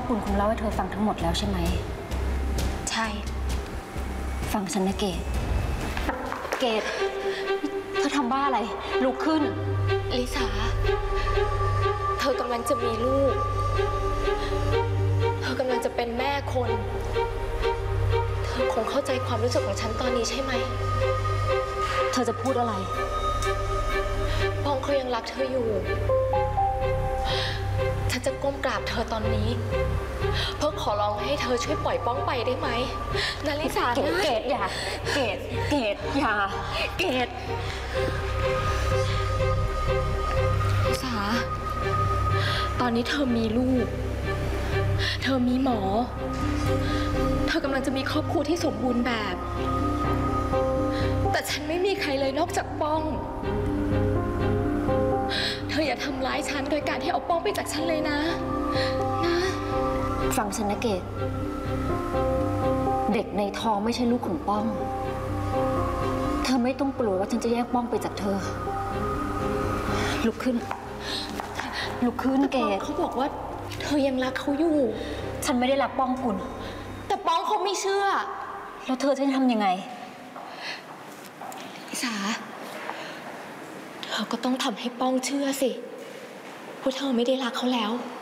ปุณคงเล่าให้เธอฟังทั้งหมดแล้วใช่ไหมใช่ฟังฉันนะเกดเธอทำบ้าอะไรลุกขึ้นลิสาเธอกำลังจะมีลูกเธอกำลังจะเป็นแม่คนเธอคงเข้าใจความรู้สึกของฉันตอนนี้ใช่ไหมเธอจะพูดอะไรป้องเขายังรักเธออยู่ฉันจะก้มกราบเธอตอนนี้เพื่อขอร้องให้เธอช่วยปล่อยป้องไปได้ไหมนาลิสาเกดอย่าเกดอย่าเกดลิสาตอนนี้เธอมีลูกเธอมีหมอเธอกำลังจะมีครอบครัวที่สมบูรณ์แบบแต่ฉันไม่มีใครเลยนอกจากป้องเธออย่าทำร้ายฉันโดยการที่เอาป้องไปจากฉันเลยนะฟังฉันนะเกดเด็กในท้องไม่ใช่ลูกของป้องเธอไม่ต้องกลัวว่าฉันจะแย่งป้องไปจากเธอลุกขึ้นเกดเขาบอกว่าเธอยังรักเขาอยู่ฉันไม่ได้รักป้องคุณแต่ป้องเขาไม่เชื่อแล้วเธอจะทำยังไงลิสาเธอก็ต้องทำให้ป้องเชื่อสิว่าเธอไม่ได้รักเขาแล้ว